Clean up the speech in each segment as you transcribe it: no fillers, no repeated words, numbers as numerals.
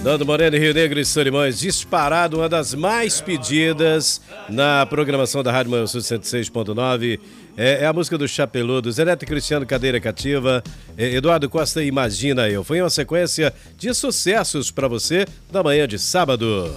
Nando Moreno, Rio Negro e Solimões, disparado, uma das mais pedidas na programação da Rádio Manhã Sul 106.9. É a música dos Chapeludos, Eneto Cristiano, Cadeira Cativa, Eduardo Costa, Imagina Eu. Foi uma sequência de sucessos para você da manhã de sábado.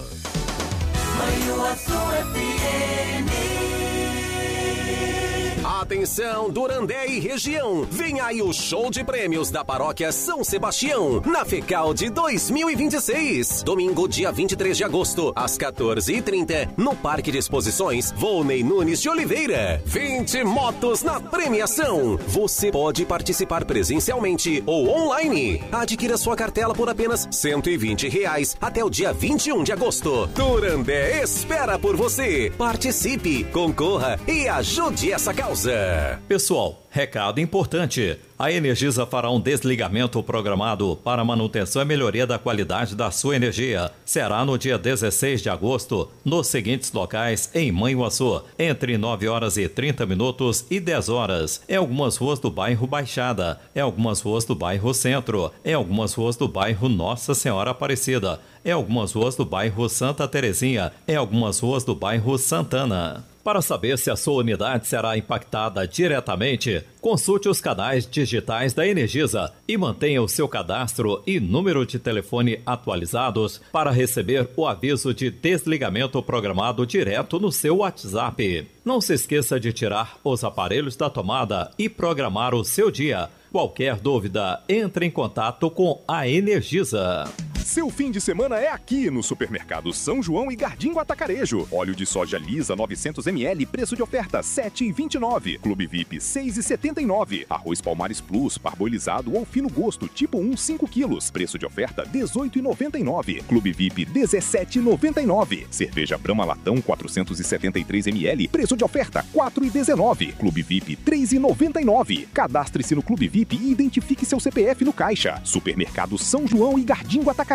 Atenção, Durandé e região. Vem aí o show de prêmios da Paróquia São Sebastião, na FECAL de 2026. Domingo, dia 23 de agosto, às 14h30, no Parque de Exposições Volney Nunes de Oliveira. 20 motos na premiação. Você pode participar presencialmente ou online. Adquira sua cartela por apenas R$ 120 até o dia 21 de agosto. Durandé espera por você. Participe, concorra e ajude essa causa. Pessoal, recado importante. A Energisa fará um desligamento programado para manutenção e melhoria da qualidade da sua energia. Será no dia 16 de agosto, nos seguintes locais em Manhuaçu, entre 9 horas e 30 minutos e 10 horas. Em algumas ruas do bairro Baixada, em algumas ruas do bairro Centro, em algumas ruas do bairro Nossa Senhora Aparecida, em algumas ruas do bairro Santa Terezinha, em algumas ruas do bairro Santana. Para saber se a sua unidade será impactada diretamente, consulte os canais digitais da Energisa e mantenha o seu cadastro e número de telefone atualizados para receber o aviso de desligamento programado direto no seu WhatsApp. Não se esqueça de tirar os aparelhos da tomada e programar o seu dia. Qualquer dúvida, entre em contato com a Energisa. Seu fim de semana é aqui no Supermercado São João e Gardinho Atacarejo. Óleo de soja lisa 900 ml, preço de oferta R$ 7,29. Clube VIP R$ 6,79. Arroz Palmares Plus, parboilizado ou fino gosto, tipo 1, 5 quilos. Preço de oferta R$ 18,99. Clube VIP R$ 17,99. Cerveja Brahma Latão 473 ml, preço de oferta R$ 4,19. Clube VIP R$ 3,99. Cadastre-se no Clube VIP e identifique seu CPF no caixa. Supermercado São João e Gardinho Atacarejo.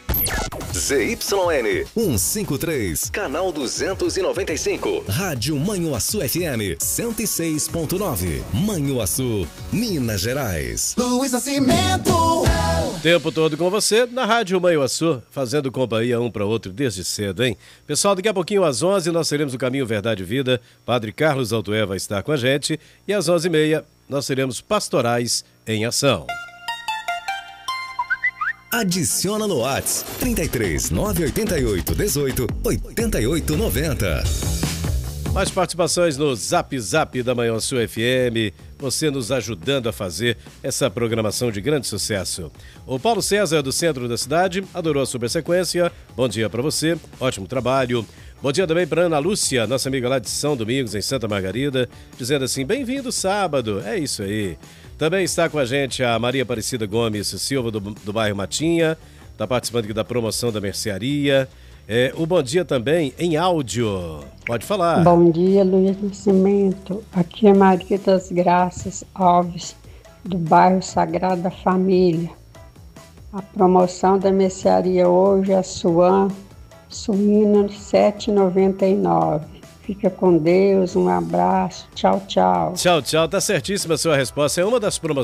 ZYN 153, canal 295. Rádio Manhuaçu FM 106.9. Manhuaçu, Minas Gerais. Luiz Nascimento. Tempo todo com você na Rádio Manhuaçu, fazendo companhia um para outro desde cedo, hein? Pessoal, daqui a pouquinho às 11 nós teremos o Caminho Verdade e Vida. Padre Carlos Altoé vai estar com a gente e às 11h30 nós teremos Pastorais em Ação. Adiciona no WhatsApp 33 988 18 88 90. Mais participações no Zap Zap da Manhuaçu FM, você nos ajudando a fazer essa programação de grande sucesso. O Paulo César, do centro da cidade, adorou a supersequência. Bom dia para você, ótimo trabalho. Bom dia também para Ana Lúcia, nossa amiga lá de São Domingos, em Santa Margarida, dizendo assim, bem-vindo sábado, é isso aí. Também está com a gente a Maria Aparecida Gomes Silva, do bairro Matinha, está participando aqui da promoção da mercearia. O bom dia também em áudio, pode falar. Bom dia, Luiz Nascimento, aqui é Maria das Graças Alves, do bairro Sagrada Família. A promoção da mercearia hoje é a suína R$ 7,99. Fica com Deus, um abraço, tchau, tchau. Tchau, tchau, tá certíssima a sua resposta, é uma das promoções